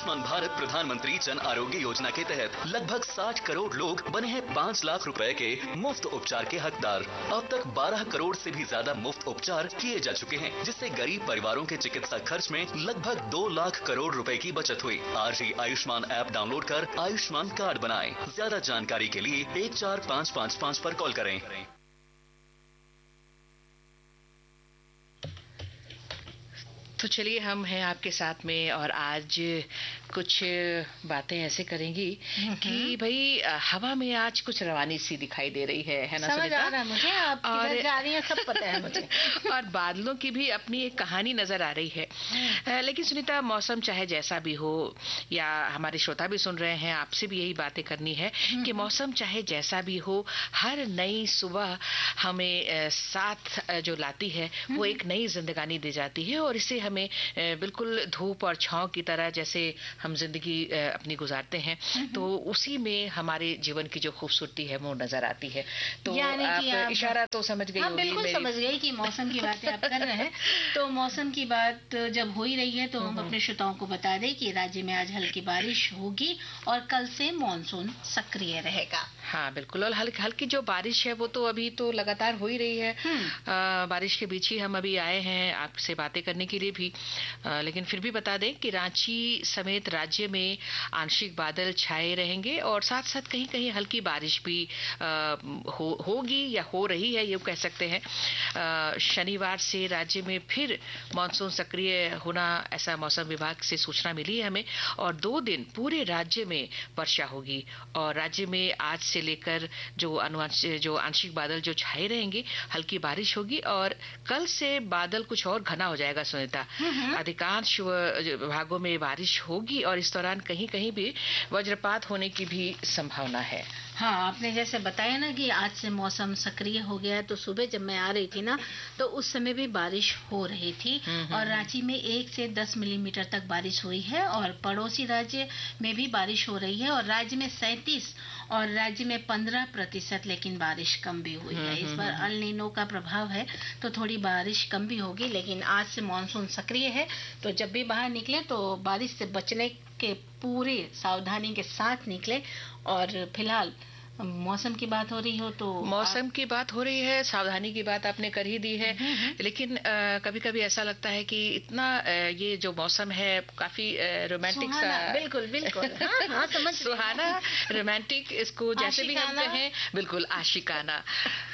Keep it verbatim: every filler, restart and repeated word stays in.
आयुष्मान भारत प्रधानमंत्री जन आरोग्य योजना के तहत लगभग साठ करोड़ लोग बने हैं पाँच लाख रुपए के मुफ्त उपचार के हकदार। अब तक बारह करोड़ से भी ज्यादा मुफ्त उपचार किए जा चुके हैं, जिससे गरीब परिवारों के चिकित्सा खर्च में लगभग दो लाख करोड़ रुपए की बचत हुई। आज ही आयुष्मान ऐप डाउनलोड कर आयुष्मान कार्ड बनाएं। ज्यादा जानकारी के लिए एक चार पाँच पाँच पाँच पर कॉल करें। तो चलिए हम हैं आपके साथ में और आज कुछ बातें ऐसे करेंगी कि भाई हवा में आज कुछ रवानी सी दिखाई दे रही है, है ना सुनीता? समझ आ रहा है मुझे, आप किधर जा रही हैं सब पता है मुझे। और बादलों की भी अपनी एक कहानी नजर आ रही है। लेकिन सुनीता, मौसम चाहे जैसा भी हो, या हमारे श्रोता भी सुन रहे हैं, आपसे भी यही बातें करनी है कि मौसम चाहे जैसा भी हो, हर नई सुबह हमें साथ जो लाती है वो एक नई जिंदगानी दे जाती है और इसे हमें बिल्कुल धूप और छांव की तरह जैसे हम जिंदगी अपनी गुजारते हैं, तो उसी में हमारे जीवन की जो खूबसूरती है वो नजर आती है। तो आप, आप इशारा तो समझ गई होंगी। बिल्कुल मेरी... समझ गई कि मौसम की बातें आप कर रहे हैं। तो मौसम की बात जब हो ही रही है तो हम अपने श्रोताओं को बता दें कि राज्य में आज हल्की बारिश होगी और कल से मानसून सक्रिय रहेगा। हाँ बिल्कुल, और हल्की हल्की जो बारिश है वो तो अभी तो लगातार हो ही रही है। आ, बारिश के बीच ही हम अभी आए हैं आपसे बातें करने के लिए भी, आ, लेकिन फिर भी बता दें कि रांची समेत राज्य में आंशिक बादल छाए रहेंगे और साथ साथ कहीं कहीं हल्की बारिश भी आ, हो, होगी या हो रही है, ये कह सकते हैं। आ, शनिवार से राज्य में फिर मानसून सक्रिय होना, ऐसा मौसम विभाग से सूचना मिली है हमें, और दो दिन पूरे राज्य में वर्षा होगी और राज्य में आज से लेकर जो अनुआंशिक जो आंशिक बादल जो छाए रहेंगे, हल्की बारिश होगी और कल से बादल कुछ और घना हो जाएगा सुनीता। अधिकांश भागों में बारिश होगी और इस दौरान कहीं कहीं भी वज्रपात होने की भी संभावना है। हाँ, आपने जैसे बताया ना कि आज से मौसम सक्रिय हो गया है, तो सुबह जब मैं आ रही थी ना तो उस समय भी बारिश हो रही थी और रांची में एक से दस मिलीमीटर तक बारिश हुई है और पड़ोसी राज्य में भी बारिश हो रही है और राज्य में सैंतीस और राज्य में पंद्रह प्रतिशत लेकिन बारिश कम भी हुई है। इस बार अल नीनो का प्रभाव है तो थोड़ी बारिश कम भी होगी, लेकिन आज से मानसून सक्रिय है तो जब भी बाहर निकले तो बारिश से बचने के पूरे सावधानी के साथ निकले। और फिलहाल मौसम की बात हो रही हो तो मौसम की बात हो रही है, सावधानी की बात आपने कर ही दी है, लेकिन कभी कभी ऐसा लगता है कि इतना आ, ये जो मौसम है काफी रोमांटिक सा, बिल्कुल बिल्कुल हाँ, हाँ, समझ सुहाना रोमांटिक, इसको जैसे भी हम कहें, बिल्कुल आशिकाना।